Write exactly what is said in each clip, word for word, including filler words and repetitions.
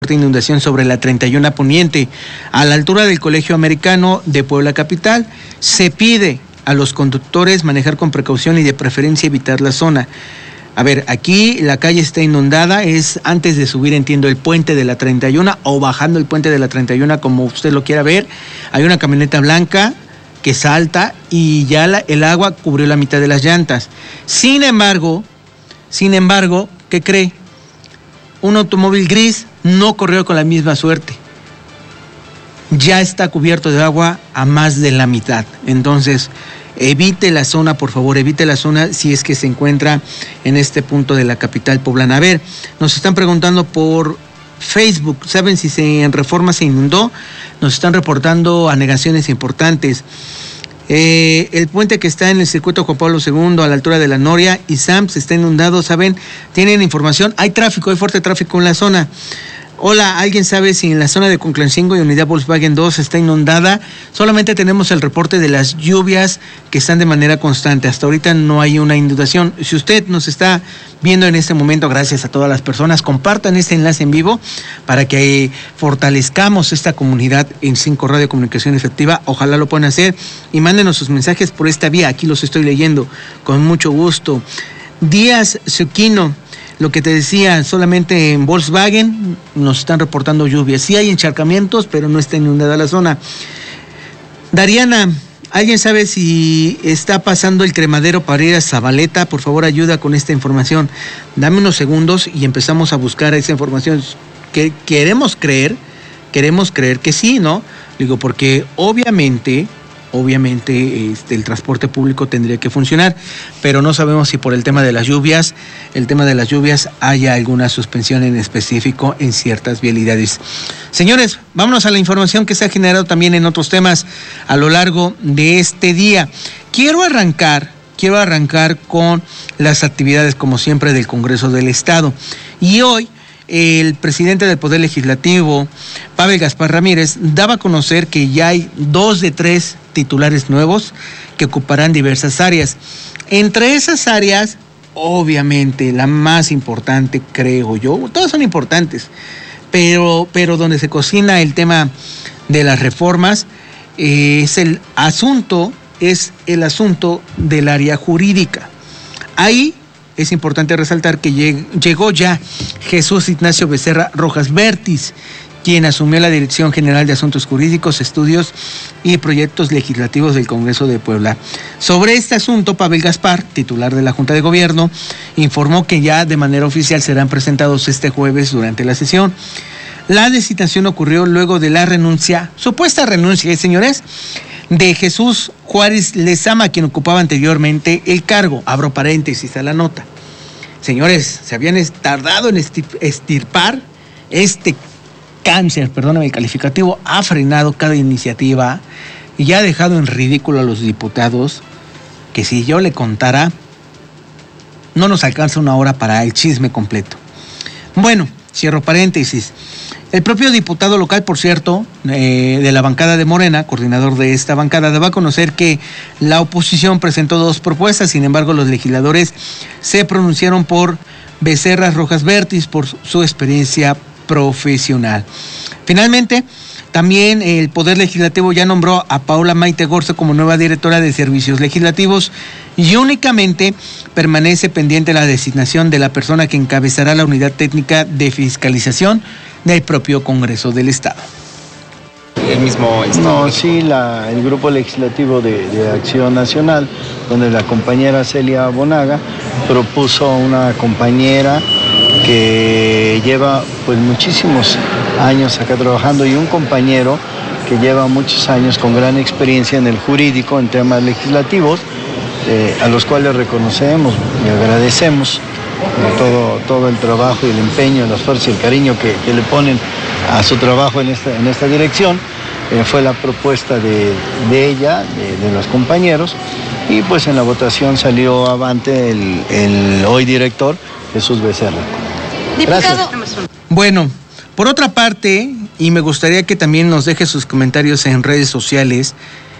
inundación sobre la treinta y uno Poniente, a la altura del Colegio Americano de Puebla Capital. Se pide a los conductores manejar con precaución y de preferencia evitar la zona. A ver, aquí la calle está inundada, es antes de subir, entiendo, el puente de la treinta y uno o bajando el puente de la treinta y uno, como usted lo quiera ver. Hay una camioneta blanca que salta y ya la, el agua cubrió la mitad de las llantas. Sin embargo, sin embargo, ¿qué cree? Un automóvil gris no corrió con la misma suerte. Ya está cubierto de agua a más de la mitad. Entonces, evite la zona, por favor, evite la zona si es que se encuentra en este punto de la capital poblana. A ver, nos están preguntando por Facebook, ¿saben si se, en Reforma se inundó? Nos están reportando anegaciones importantes. Eh, el puente que está en el circuito Juan Pablo segundo a la altura de la Noria y Sams está inundado, ¿saben? ¿Tienen información? Hay tráfico, hay fuerte tráfico en la zona. Hola, ¿alguien sabe si en la zona de Conclancingo y Unidad Volkswagen dos está inundada? Solamente tenemos el reporte de las lluvias que están de manera constante. Hasta ahorita no hay una inundación. Si usted nos está viendo en este momento, gracias a todas las personas, compartan este enlace en vivo para que fortalezcamos esta comunidad en cinco Radio Comunicación Efectiva. Ojalá lo puedan hacer y mándenos sus mensajes por esta vía. Aquí los estoy leyendo con mucho gusto. Díaz Zuquino. Lo que te decía, solamente en Volkswagen nos están reportando lluvias. Sí hay encharcamientos, pero no está inundada la zona. Dariana, ¿alguien sabe si está pasando el cremadero para ir a Zabaleta? Por favor, ayuda con esta información. Dame unos segundos y empezamos a buscar esa información. Que queremos creer, queremos creer que sí, ¿no? Digo, porque obviamente... Obviamente este, el transporte público tendría que funcionar, pero no sabemos si por el tema de las lluvias, el tema de las lluvias haya alguna suspensión en específico en ciertas vialidades. Señores, vámonos a la información que se ha generado también en otros temas a lo largo de este día. Quiero arrancar, quiero arrancar con las actividades, como siempre, del Congreso del Estado. Y hoy, el presidente del Poder Legislativo, Pavel Gaspar Ramírez, daba a conocer que ya hay dos de tres titulares nuevos que ocuparán diversas áreas. Entre esas áreas, obviamente, la más importante, creo yo, todas son importantes, pero, pero donde se cocina el tema de las reformas, eh, es el asunto, es el asunto del área jurídica. Ahí es importante resaltar que llegó ya Jesús Ignacio Becerra Rojas Vértiz, quien asumió la Dirección General de Asuntos Jurídicos, Estudios y Proyectos Legislativos del Congreso de Puebla. Sobre este asunto, Pavel Gaspar, titular de la Junta de Gobierno, informó que ya de manera oficial serán presentados este jueves durante la sesión. La designación ocurrió luego de la renuncia, supuesta renuncia, ¿eh, señores?, de Jesús Juárez Lezama, quien ocupaba anteriormente el cargo. Abro paréntesis a la nota. Señores, se habían tardado en extirpar este cáncer, perdóname el calificativo, ha frenado cada iniciativa y ya ha dejado en ridículo a los diputados, que si yo le contara, no nos alcanza una hora para el chisme completo. Bueno, cierro paréntesis. El propio diputado local, por cierto, eh, de la bancada de Morena, coordinador de esta bancada, daba a conocer que la oposición presentó dos propuestas. Sin embargo, los legisladores se pronunciaron por Becerra Rojas Vértiz por su experiencia profesional. Finalmente, también el Poder Legislativo ya nombró a Paula Maite Gorzo como nueva directora de Servicios Legislativos y únicamente permanece pendiente la designación de la persona que encabezará la unidad técnica de fiscalización del propio Congreso del Estado. El mismo Estado. No, sí, la, el Grupo Legislativo de, de Acción Nacional, donde la compañera Celia Bonaga propuso una compañera que lleva pues muchísimos años acá trabajando y un compañero que lleva muchos años con gran experiencia en el jurídico, en temas legislativos, eh, a los cuales reconocemos y agradecemos todo, todo el trabajo y el empeño, el esfuerzo y el cariño que, que le ponen a su trabajo en esta, en esta dirección. Eh, fue la propuesta de, de ella, de, de los compañeros, y pues en la votación salió avante el, el hoy director, Jesús Becerra. Diputado. Bueno, por otra parte, y me gustaría que también nos deje sus comentarios en redes sociales,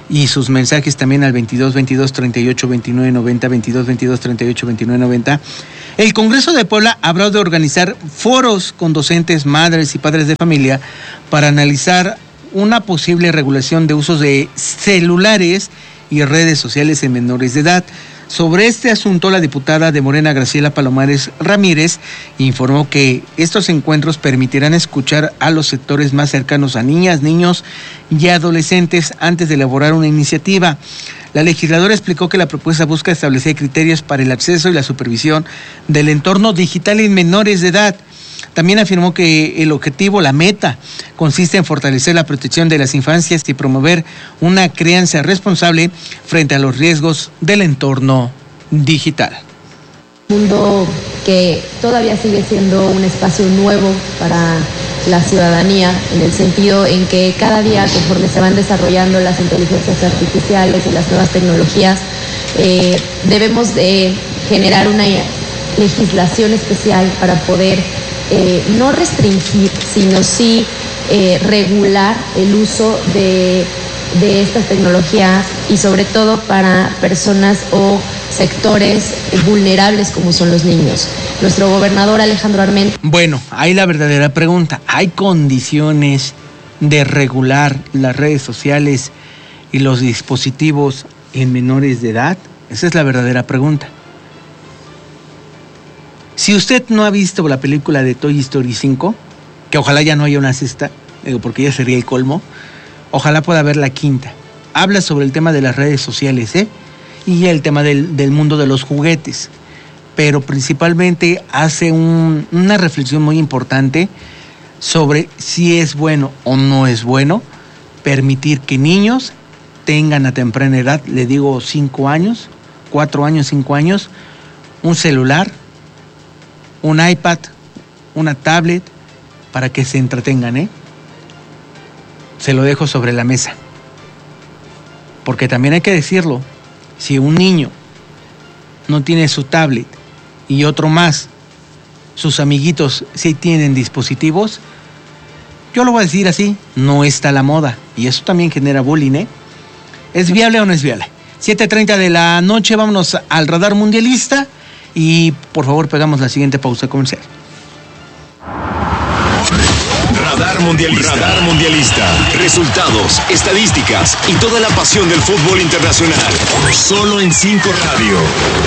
y sus mensajes también al veintidós veintidós treinta y ocho veintinueve noventa, veintidós veintidós treinta y ocho veintinueve noventa. El Congreso de Puebla habrá de organizar foros con docentes, madres y padres de familia para analizar una posible regulación de usos de celulares y redes sociales en menores de edad. Sobre este asunto, la diputada de Morena, Graciela Palomares Ramírez, informó que estos encuentros permitirán escuchar a los sectores más cercanos a niñas, niños y adolescentes antes de elaborar una iniciativa. La legisladora explicó que la propuesta busca establecer criterios para el acceso y la supervisión del entorno digital en menores de edad. También afirmó que el objetivo, la meta, consiste en fortalecer la protección de las infancias y promover una crianza responsable frente a los riesgos del entorno digital. Un mundo que todavía sigue siendo un espacio nuevo para la ciudadanía, en el sentido en que cada día, conforme se van desarrollando las inteligencias artificiales y las nuevas tecnologías, eh, debemos de generar una legislación especial para poder Eh, no restringir, sino sí eh, regular el uso de, de estas tecnologías y sobre todo para personas o sectores vulnerables como son los niños. Nuestro gobernador Alejandro Armenta. Bueno, ahí la verdadera pregunta. ¿Hay condiciones de regular las redes sociales y los dispositivos en menores de edad? Esa es la verdadera pregunta. Si usted no ha visto la película de Toy Story cinco, que ojalá ya no haya una sexta, digo, porque ya sería el colmo, ojalá pueda ver la quinta. Habla sobre el tema de las redes sociales, ¿eh? Y el tema del, del mundo de los juguetes. Pero principalmente hace un, una reflexión muy importante sobre si es bueno o no es bueno permitir que niños tengan a temprana edad, le digo cinco años, cuatro años, cinco años, un celular, un iPad, una tablet, para que se entretengan, ¿eh? Se lo dejo sobre la mesa. Porque también hay que decirlo, si un niño no tiene su tablet y otro más, sus amiguitos sí tienen dispositivos, yo lo voy a decir así, no está a la moda. Y eso también genera bullying, ¿eh? ¿Es viable o no es viable? siete treinta de la noche, vámonos al radar mundialista. Y por favor, pegamos la siguiente pausa comercial. Radar Mundialista. Radar Mundialista. Resultados, estadísticas y toda la pasión del fútbol internacional. Solo en cinco Radio.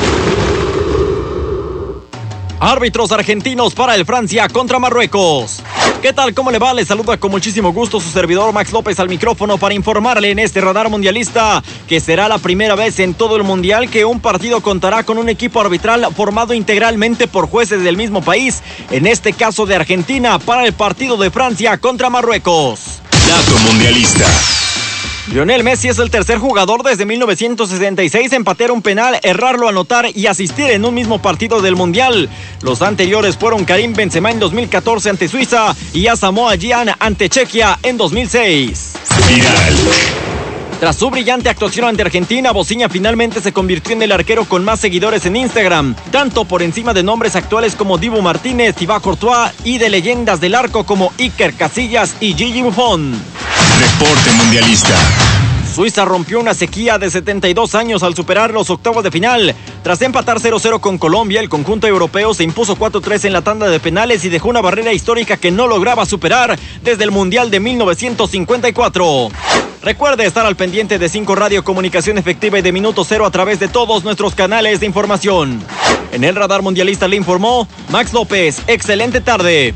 Árbitros argentinos para el Francia contra Marruecos. ¿Qué tal? ¿Cómo le va? Les saluda con muchísimo gusto su servidor Max López al micrófono para informarle en este radar mundialista que será la primera vez en todo el mundial que un partido contará con un equipo arbitral formado integralmente por jueces del mismo país, en este caso de Argentina, para el partido de Francia contra Marruecos. Dato mundialista. Lionel Messi es el tercer jugador desde mil novecientos sesenta y seis en patear un penal, errarlo, anotar y asistir en un mismo partido del Mundial. Los anteriores fueron Karim Benzema en dos mil catorce ante Suiza y Asamoah Gyan ante Chequia en dos mil seis. Viral. Tras su brillante actuación ante Argentina, Boziña finalmente se convirtió en el arquero con más seguidores en Instagram, tanto por encima de nombres actuales como Dibu Martínez, Thibaut Courtois y de leyendas del arco como Iker Casillas y Gigi Buffon. Reporte mundialista. Suiza rompió una sequía de setenta y dos años al superar los octavos de final. Tras empatar cero cero con Colombia, el conjunto europeo se impuso cuatro tres en la tanda de penales y dejó una barrera histórica que no lograba superar desde el Mundial de mil novecientos cincuenta y cuatro. Recuerde estar al pendiente de cinco Radio, comunicación efectiva y de minuto cero a través de todos nuestros canales de información. En el radar mundialista le informó Max López. Excelente tarde.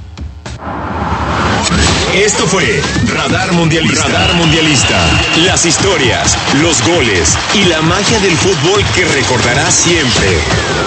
Esto fue Radar Mundialista. Radar Mundialista. Las historias, los goles y la magia del fútbol que recordarás siempre.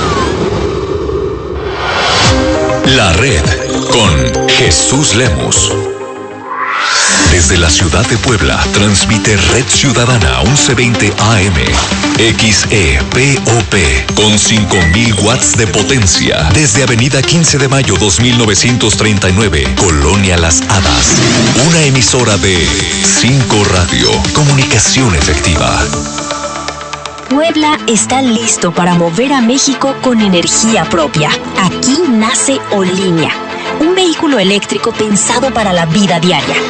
La Red con Jesús Lemus. Desde la ciudad de Puebla, transmite Red Ciudadana once veinte A M, X E P O P, con cinco mil watts de potencia. Desde Avenida quince de mayo dos mil novecientos treinta y nueve, Colonia Las Hadas. Una emisora de cinco Radio, comunicación efectiva. Puebla está listo para mover a México con energía propia. Aquí nace Olinea, un vehículo eléctrico pensado para la vida diaria. Práctico,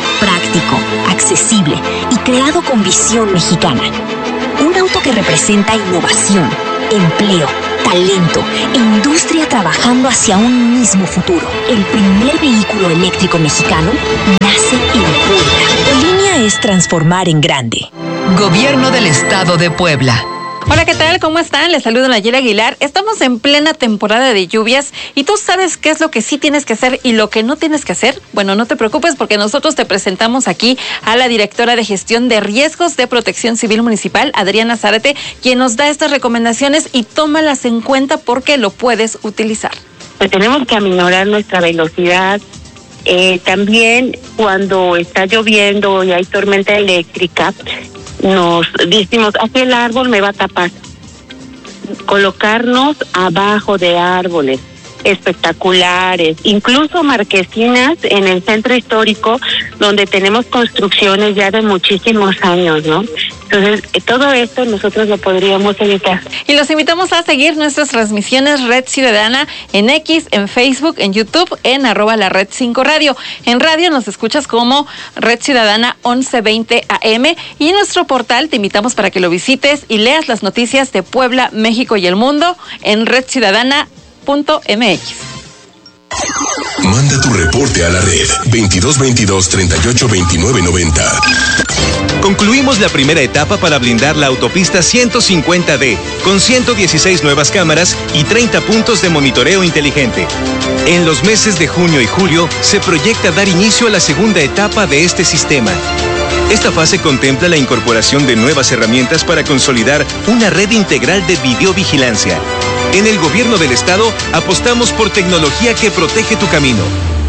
práctico, accesible y creado con visión mexicana. Un auto que representa innovación, empleo, talento e industria trabajando hacia un mismo futuro. El primer vehículo eléctrico mexicano nace en Puebla. Línea es transformar en grande. Gobierno del Estado de Puebla. Hola, ¿qué tal? ¿Cómo están? Les saludo Nayeli Aguilar. Estamos en plena temporada de lluvias y tú sabes qué es lo que sí tienes que hacer y lo que no tienes que hacer. Bueno, no te preocupes porque nosotros te presentamos aquí a la directora de Gestión de Riesgos de Protección Civil Municipal, Adriana Zárate, quien nos da estas recomendaciones y tómalas en cuenta porque lo puedes utilizar. Pues tenemos que aminorar nuestra velocidad. Eh, también cuando está lloviendo y hay tormenta eléctrica, nos decimos, aquí el árbol me va a tapar. Colocarnos abajo de árboles espectaculares, incluso marquesinas en el centro histórico donde tenemos construcciones ya de muchísimos años, ¿no? Entonces, todo esto nosotros lo podríamos evitar. Y los invitamos a seguir nuestras transmisiones Red Ciudadana en X, en Facebook, en YouTube, en arroba la Red cinco Radio. En radio nos escuchas como Red Ciudadana once veinte A M y en nuestro portal te invitamos para que lo visites y leas las noticias de Puebla, México y el mundo en red ciudadana punto m x. Manda tu reporte a la red veintidós veintidós treinta y ocho veintinueve noventa. Concluimos la primera etapa para blindar la autopista ciento cincuenta D con ciento dieciséis nuevas cámaras y treinta puntos de monitoreo inteligente. En los meses de junio y julio se proyecta dar inicio a la segunda etapa de este sistema. Esta fase contempla la incorporación de nuevas herramientas para consolidar una red integral de videovigilancia. En el Gobierno del Estado apostamos por tecnología que protege tu camino.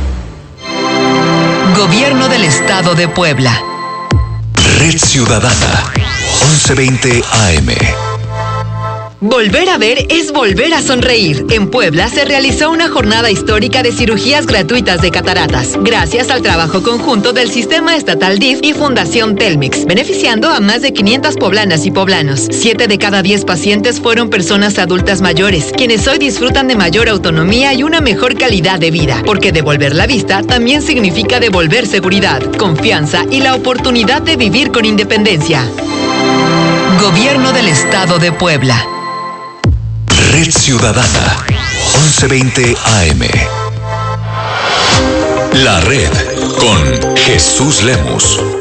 Gobierno del Estado de Puebla. Red Ciudadana once veinte A M. Volver a ver es volver a sonreír. En Puebla se realizó una jornada histórica de cirugías gratuitas de cataratas, gracias al trabajo conjunto del Sistema Estatal D I F y Fundación Telmex, beneficiando a más de quinientas poblanas y poblanos. Siete de cada diez pacientes fueron personas adultas mayores, quienes hoy disfrutan de mayor autonomía y una mejor calidad de vida, porque devolver la vista también significa devolver seguridad, confianza y la oportunidad de vivir con independencia. Gobierno del Estado de Puebla. Red Ciudadana once veinte A M. La Red con Jesús Lemus.